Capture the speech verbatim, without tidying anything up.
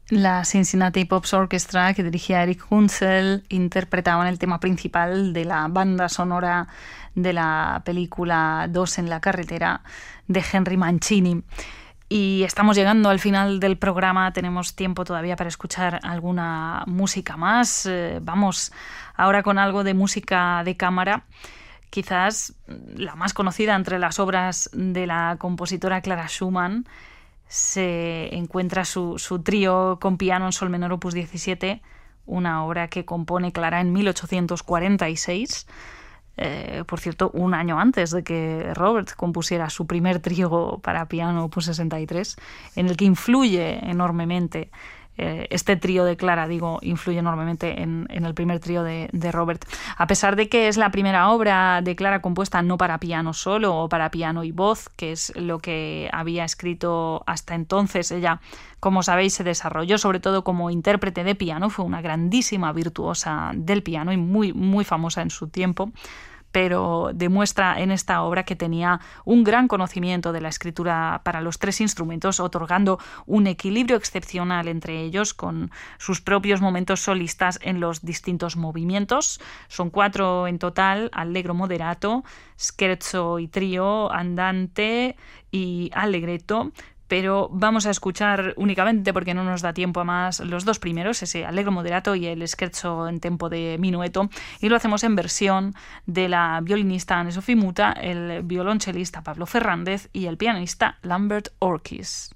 La Cincinnati Pops Orchestra, que dirigía Eric Hunzel, interpretaban el tema principal de la banda sonora de la película Dos en la carretera de Henry Mancini. Y estamos llegando al final del programa, tenemos tiempo todavía para escuchar alguna música más. Eh, vamos ahora con algo de música de cámara, quizás la más conocida entre las obras de la compositora Clara Schumann. Se encuentra su, su trío con piano en sol menor opus diecisiete, una obra que compone Clara en mil ochocientos cuarenta y seis. Eh, por cierto, un año antes de que Robert compusiera su primer trío para piano opus sesenta y tres, en el que influye enormemente. Eh, este trío de Clara, digo, influye enormemente en, en el primer trío de, de Robert. A pesar de que es la primera obra de Clara compuesta no para piano solo o para piano y voz, que es lo que había escrito hasta entonces, ella, como sabéis, se desarrolló sobre todo como intérprete de piano, fue una grandísima virtuosa del piano y muy, muy famosa en su tiempo, pero demuestra en esta obra que tenía un gran conocimiento de la escritura para los tres instrumentos, otorgando un equilibrio excepcional entre ellos, con sus propios momentos solistas en los distintos movimientos. Son cuatro en total: allegro moderato, scherzo y trío, andante y allegretto. Pero vamos a escuchar únicamente, porque no nos da tiempo a más, los dos primeros, ese allegro moderato y el scherzo en tempo de minueto, y lo hacemos en versión de la violinista Anne-Sophie Muta, el violonchelista Pablo Fernández y el pianista Lambert Orkis.